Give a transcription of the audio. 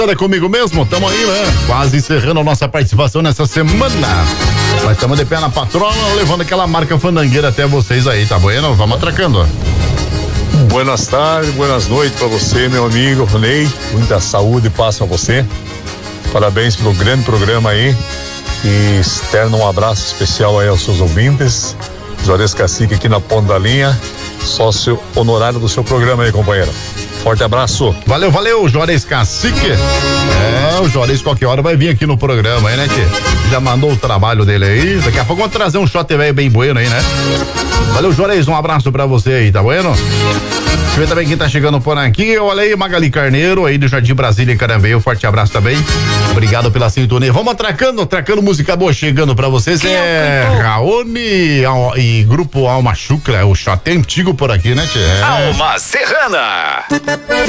É comigo mesmo, tamo aí, né? Quase encerrando a nossa participação nessa semana. Nós estamos de pé na patrola, levando aquela marca fandangueira até vocês aí, tá bueno? Vamos atracando. Buenas tardes, buenas noites pra você, meu amigo Ronei. Muita saúde e paz pra você. Parabéns pelo grande programa aí. E externo um abraço especial aí aos seus ouvintes. Juarez Cacique aqui na ponta da linha, sócio honorário do seu programa aí, companheiro. Forte abraço. Valeu, Juarez Cacique. O Juarez qualquer hora vai vir aqui no programa aí, né, tchê? Já mandou o trabalho dele aí. Daqui a pouco vamos trazer um shot velho bem bueno aí, né? Valeu, Juarez, um abraço pra você aí, tá bueno? Deixa eu ver também quem tá chegando por aqui. Olha aí, Magali Carneiro, aí do Jardim Brasília em Carambeio. Forte abraço também. Obrigado pela sintonia. Vamos atracando música boa chegando pra vocês. Raoni e Grupo Alma Chucra, o shot antigo por aqui, né, tchê? Alma Serrana.